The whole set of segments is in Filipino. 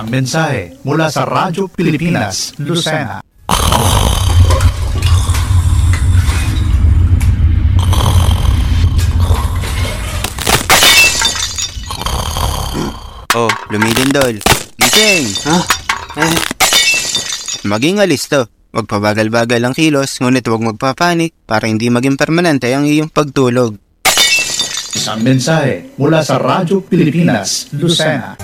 Isang mensahe mula sa Radyo Pilipinas, Lucena. Oh, lumilindol. Gising! Ha? Maging alisto. Huwag pabagal-bagal ang kilos, ngunit huwag magpapanik para hindi maging permanente ang iyong pagtulog. Isang mensahe mula sa Radyo Pilipinas, Lucena.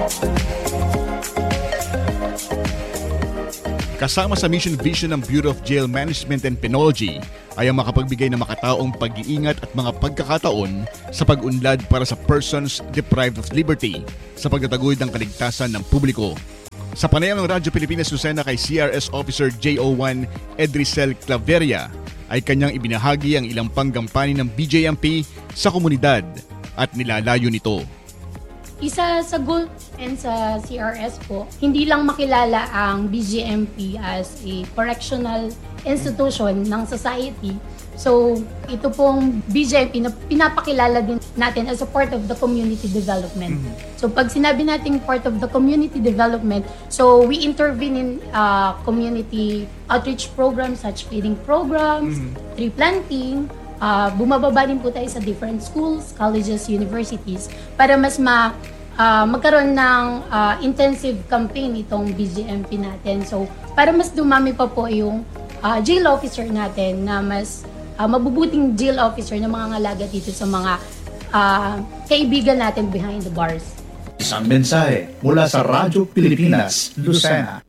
Kasama sa mission vision ng Bureau of Jail Management and Penology ay ang makapagbigay ng makataong pag-iingat at mga pagkakataon sa pag-unlad para sa persons deprived of liberty sa pagtataguyod ng kaligtasan ng publiko. Sa panayam ng Radyo Pilipinas Lucena kay CRS Officer JO1 Edricel Claveria ay kanyang ibinahagi ang ilang panggampanin ng BJMP sa komunidad at nilalayo nito. Isa sa goal and sa CRS po, hindi lang makilala ang BJMP as a correctional institution ng society. So, ito pong BJMP na pinapakilala din natin as a part of the community development. So, pag sinabi natin part of the community development, so we intervene in community outreach programs such feeding programs, tree planting, bumababa din po tayo sa different schools, colleges, universities para mas magkaroon ng intensive campaign itong BJMP natin. So, para mas dumami pa po yung jail officer natin na mas mabubuting jail officer na mga ngalaga dito sa mga kaibigan natin behind the bars. Isang mensahe mula sa Radyo Pilipinas, Lucena.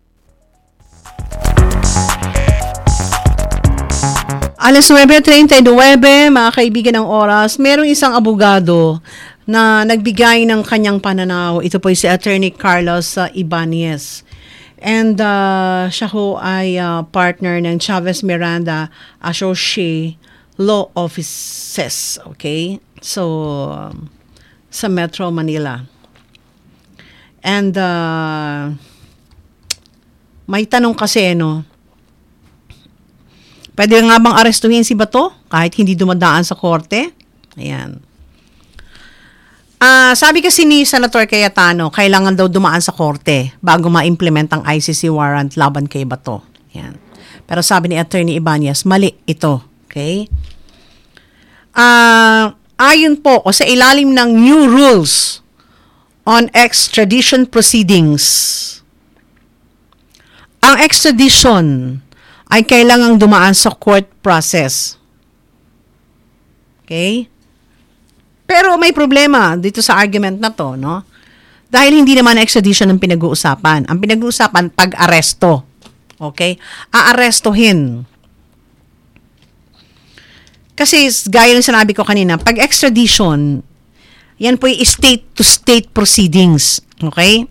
Alas 9:39, mga kaibigan ng oras, merong isang abogado na nagbigay ng kanyang pananaw. Ito po si Attorney Carlos Ibanez. And siya ho ay partner ng Chavez Miranda Associate Law Offices. Okay? So, sa Metro Manila. And may tanong kasi, no? Pwede nga bang arestuhin si Bato kahit hindi dumadaan sa korte? Ayan. Sabi kasi ni Senator Cayetano, kailangan daw dumaan sa korte bago ma-implement ang ICC warrant laban kay Bato. Ayan. Pero sabi ni Attorney Ibanez, mali ito. Okay? Ayon po o sa ilalim ng new rules on extradition proceedings, ang extradition ay kailangang dumaan sa court process. Okay? Pero may problema dito sa argument na to, no? Dahil hindi naman extradition ang pinag-uusapan. Ang pinag-uusapan, pag-aresto. Okay? Aarestohin. Kasi, gaya ng sinabi ko kanina, pag-extradition, yan po yung state-to-state proceedings. Okay?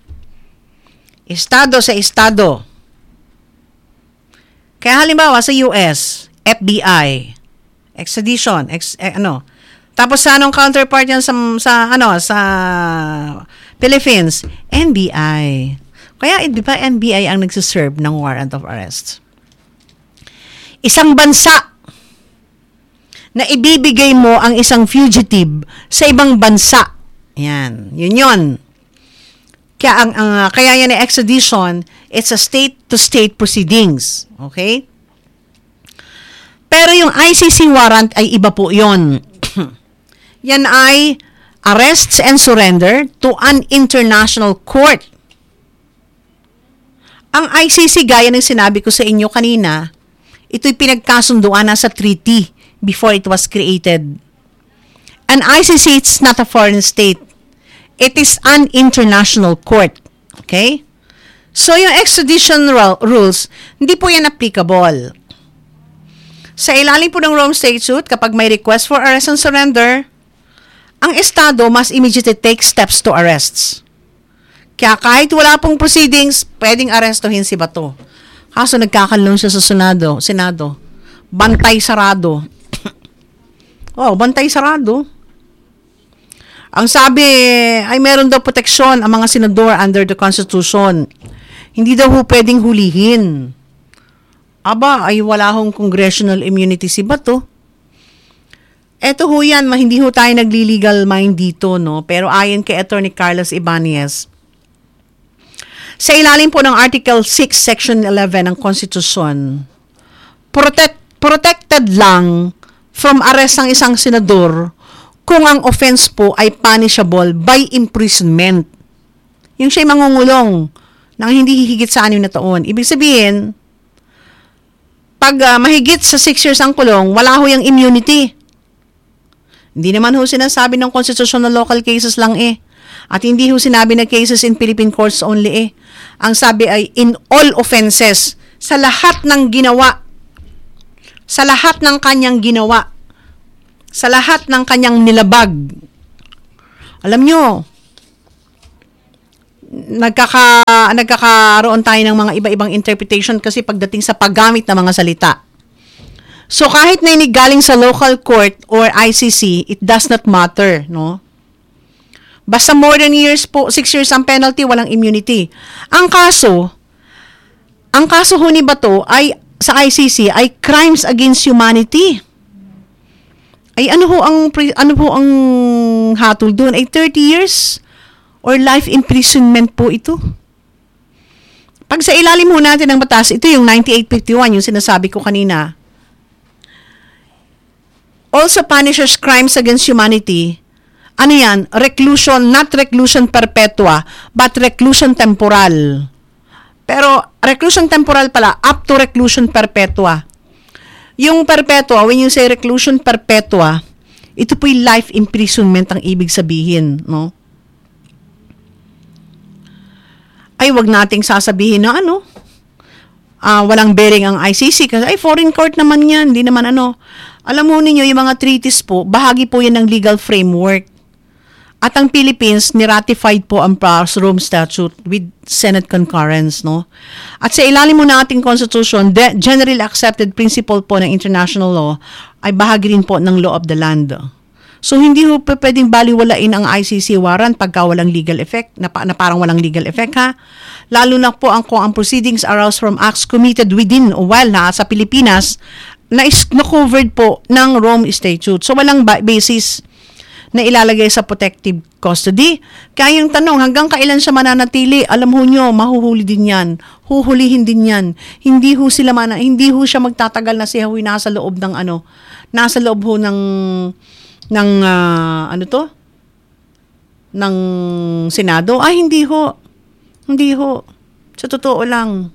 Estado sa estado. Kaya halimbawa sa US, FBI, extradition, Tapos sa anong counterpart yan sa Philippines, NBI. Kaya di ba NBI ang nagsiserve ng warrant of arrest? Isang bansa na ibibigay mo ang isang fugitive sa ibang bansa. Yan, yun. Kaya yan ay extradition, it's a state-to-state proceedings. Okay? Pero yung ICC warrant ay iba po yun. Yan ay arrests and surrender to an international court. Ang ICC, gaya ng sinabi ko sa inyo kanina, ito'y pinagkasunduan na sa treaty before it was created. An ICC, it's not a foreign state. It is an international court. Okay? So, yung extradition rules, hindi po yan applicable. Sa ilalim po ng Rome Statute, kapag may request for arrest and surrender, ang Estado must immediately take steps to arrests. Kaya kahit wala pong proceedings, pwedeng arestuhin si Bato. Kaso nagkakalong siya sa Senado. Bantay sarado. Bantay sarado. Ang sabi ay meron daw proteksyon ang mga senador under the Constitution. Hindi daw pwedeng hulihin. Aba, ay wala hong congressional immunity si Bato. Eto ho yan, hindi ho tayo nagli-legal mind dito, no? Pero ayon kay Attorney Carlos Ibanez, Sa ilalim po ng Article 6, Section 11 ng Konstitusyon, protected lang from arrest ng isang senador kung ang offense po ay punishable by imprisonment. Yung siya'y mangungulong ng hindi hihigit sa 6 na taon. Ibig sabihin, pag mahigit sa 6 years ang kulong, wala ho yung immunity. Hindi naman ho sinasabi ng konstitusyon na local cases lang eh. At hindi ho sinabi na cases in Philippine courts only eh. Ang sabi ay in all offenses, sa lahat ng ginawa, sa lahat ng kanyang ginawa, sa lahat ng kanyang nilabag. Alam nyo, nagkakaroon tayo ng mga iba-ibang interpretation kasi pagdating sa paggamit ng mga salita. So kahit na galing sa local court or ICC, it does not matter, no? Basta more than years po, 6 years ang penalty, walang immunity. Ang kaso ho ni Bato ay sa ICC ay crimes against humanity. Ay ano ho ang hatol doon? Ay 30 years or life imprisonment po ito. Pag sa ilalim ho natin ng batas, ito yung 9851, yung sinasabi ko kanina. Also punishes crimes against humanity. Ano yan? Reclusion, not reclusion perpetua, but reclusion temporal. Pero reclusion temporal pala, up to reclusion perpetua. Yung perpetua, when you say reclusion perpetua, ito po'y life imprisonment ang ibig sabihin, no? Ay, wag nating sasabihin na walang bearing ang ICC kasi ay foreign court naman yan, hindi naman Alam mo ninyo, yung mga treaties po, bahagi po yan ng legal framework. At ang Philippines, niratified po ang Rome Statute with Senate concurrence, no? At sa ilalim mo ng ating Constitution, the generally accepted principle po ng international law ay bahagi rin po ng law of the land. So, hindi ho pwedeng baliwalain ang ICC warrant pagka walang legal effect, na parang walang legal effect, ha? Lalo na po kung ang proceedings arouse from acts committed within o while sa Pilipinas na covered po ng Rome Statute. So, walang basis na ilalagay sa protective custody. Kaya yung tanong, hanggang kailan siya mananatili? Alam ho nyo, mahuhuli din yan. Huhulihin din yan. Hindi ho siya magtatagal na siya huy nasa loob ng nasa loob ho ng ng Senado. Ay, hindi ho. Sa totoo lang.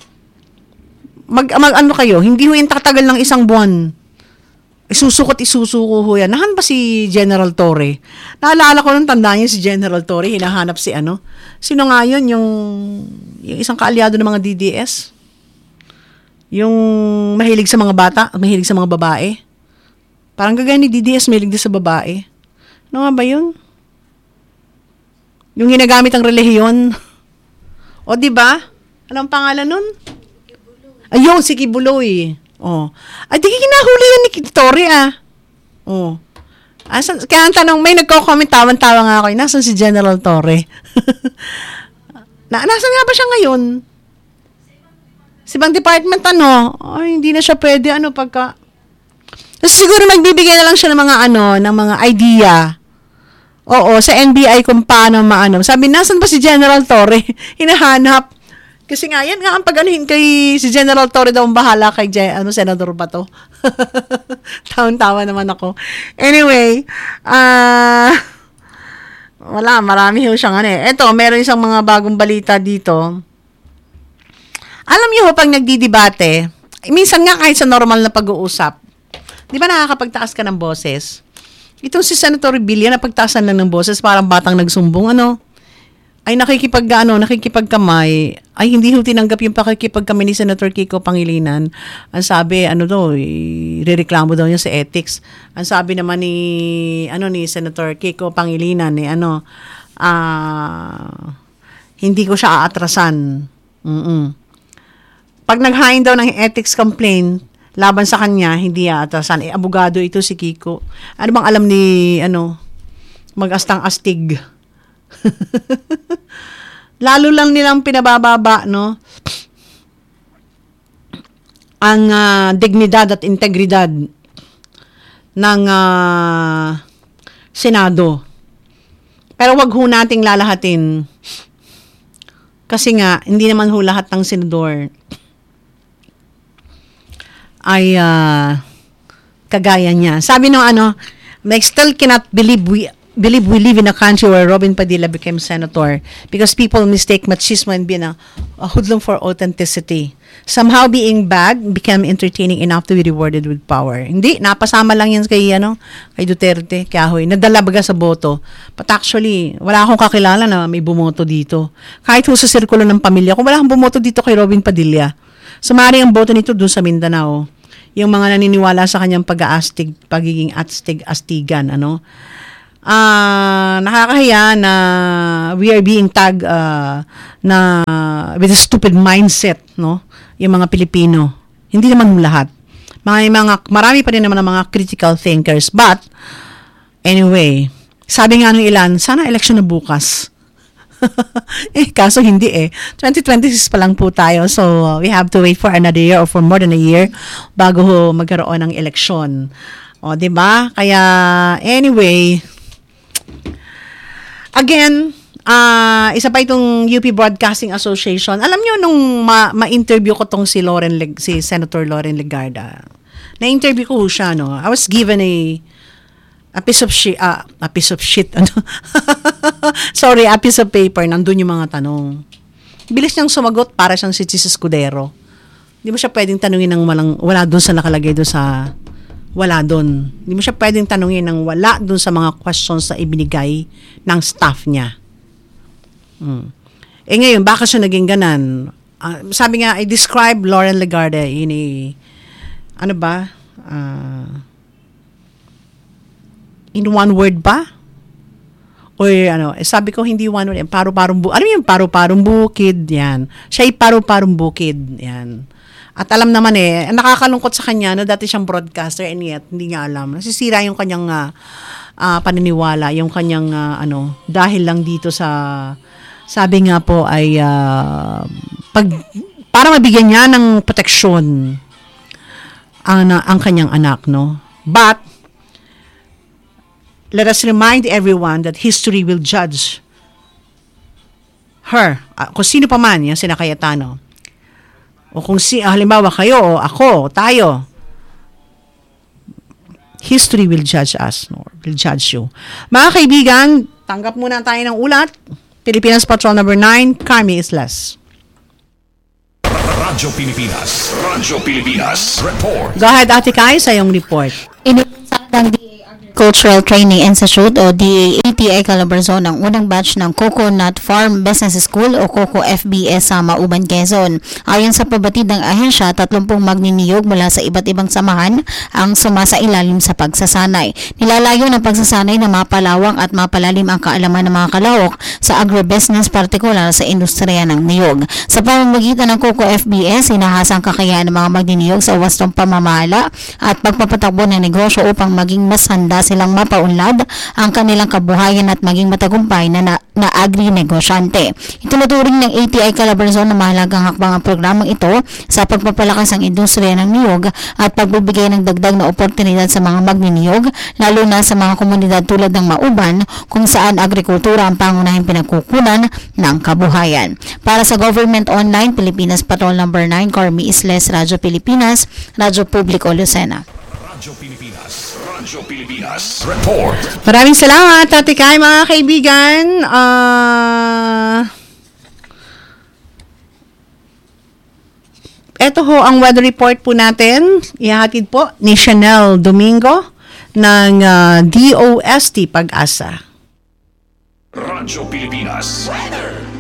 Kayo, hindi ho yung tatagal ng 1 buwan. Isusuko ho yan. Nahan ba si General Torre? Naalala ko nung tanda niya si General Torre, hinahanap si Sino nga yun? Yung isang kaalyado ng mga DDS? Yung mahilig sa mga bata, mahilig sa mga babae? Parang gagaya ni DDS, mahilig din sa babae. Ano nga ba yun? Yung ginagamit ang relihiyon. O, diba? Anong pangalan nun? Ayun, si Kibuloy. Oh. Ay, di kinahuli yan ni Torre, Oh. Kaya ang tanong, may nagko-comment, tawan-tawa nga ako, nasan si General Torre? Nasan nga ba siya ngayon? Sa ibang department, ay, hindi na siya pwede, pagka... Siguro magbibigay na lang siya ng mga, ng mga idea. Oo, sa NBI kung paano Sabi, nasan ba si General Torre? Hinahanap. Kasi nga, yan nga ang pag-anuhin kay si General Torre daw ang bahala kay Senador Bato. Taon-tawa naman ako. Anyway, marami ho siyang Ito, meron isang mga bagong balita dito. Alam niyo ho, pag nagdidebate, minsan nga kahit sa normal na pag-uusap, di ba nakakapagtaas ka ng boses? Itong si Senator Bilya, napagtaasan lang ng boses, parang batang nagsumbong, ay nakikipagkamay, ay hindi ho tinanggap yung pakikipagkamay ni Senator Kiko Pangilinan. Ang sabi, irereklamo daw niya sa ethics. Ang sabi naman ni Senator Kiko Pangilinan, hindi ko siya aatrasan. Pag naghain daw ng ethics complaint, laban sa kanya, hindi aatrasan. Abogado ito si Kiko. Ano bang alam ni, mag-astang-astig? Lalo lang nilang pinabababa, ang dignidad at integridad ng Senado. Pero wag ho nating lalahatin Kasi nga, hindi naman ho lahat ng senador ay kagaya niya. Sabi nung I still cannot believe we live in a country where Robin Padilla became senator because people mistake machismo and being a hoodlum for authenticity. Somehow being bad became entertaining enough to be rewarded with power. Hindi, napasama lang yan kay Duterte, Kahoy. Nadala baga sa boto. But actually, wala akong kakilala na may bumoto dito. Kahit ho sa sirkulo ng pamilya ko, wala akong bumoto dito kay Robin Padilla. Sumari ang boto nito doon sa Mindanao. Yung mga naniniwala sa kanyang pag-aastig, pagiging astigan, nakakahiya na we are being tagged na with a stupid mindset, yung mga Pilipino. Hindi naman lahat. Marami pa rin naman ng mga critical thinkers. But, anyway, sabi nga ng ilan, sana election na bukas. Kaso hindi 2026 pa lang po tayo. So, we have to wait for another year or for more than a year bago magkaroon ng eleksyon. O, diba? Kaya, anyway, again, isa pa itong UP Broadcasting Association. Alam nyo, nung ma-interview ko tong si Senator Loren Legarda, na-interview ko siya, I was given a piece of shit, sorry, a piece of paper, nandun yung mga tanong. Bilis niyang sumagot para siyang si Jesus Escudero. Hindi mo siya pwedeng tanungin ng wala dun sa nakalagay dun sa wala dun. Hindi mo siya pwedeng tanungin ng wala dun sa mga questions na ibinigay ng staff niya. Ngayon, baka siya naging ganan? Sabi nga, I describe Loren Legarda in in one word ba? Or sabi ko hindi one word, paru-parong bukid. Ano yung paru-parong bukid? Yan. Siya ay paru-parong bukid. Yan. At alam naman nakakalungkot sa kanya, dati siyang broadcaster and yet, hindi niya alam. Nasisira yung kanyang paniniwala, yung kanyang dahil lang dito sa, sabi nga po ay, para mabigyan niya ng proteksyon ang kanyang anak, But, let us remind everyone that history will judge her. Kung sino pa man, yung sina Cayetano. O kung halimbawa kayo, o ako, o tayo. History will judge us, will judge you. Mga kaibigan, tanggap muna tayo ng ulat. Pilipinas Patrol number 9, Carmi Islas. Radyo Pilipinas. Report. Go ahead, Ate Kai, sa iyong report. Inilunsad ng Cultural Training Institute o DAATI Calabarzon ang unang batch ng Coconut Farm Business School o Coco FBS sa Mauban, Quezon. Ayon sa pabatid ng ahensya, 30 magniniyog mula sa iba't ibang samahan ang sumasailalim sa pagsasanay. Nilalayo ng pagsasanay na mapalawak at mapalalim ang kaalaman ng mga kalahok sa agribusiness, partikular sa industriya ng niyog. Sa pamamagitan ng Coco FBS, inahasang kakayahan ng mga magniniyog sa wastong pamamahala at pagpapatakbo ng negosyo upang maging mas handa silang mapaunlad ang kanilang kabuhayan at maging matagumpay na agri-negosyante. Itinuturing ng ATI Calabarzon na mahalagang hakbang ang programang ito sa pagpapalakas ng industriya ng niyog at pagbibigay ng dagdag na oportunidad sa mga magniniyog, lalo na sa mga komunidad tulad ng Mauban kung saan agrikultura ang pangunahing pinagkukunan ng kabuhayan. Para sa Government Online, Pilipinas Patrol number 9, Carmi Isles, Radyo Pilipinas, Radyo Publiko Lucena. Radyo Pilipinas. Report. Maraming salamat, Ate Kai, mga kaibigan. Ito ho ang weather report po natin. Ihahatid po ni Chanel Domingo ng DOST Pag-asa. Radyo Pilipinas. Weather.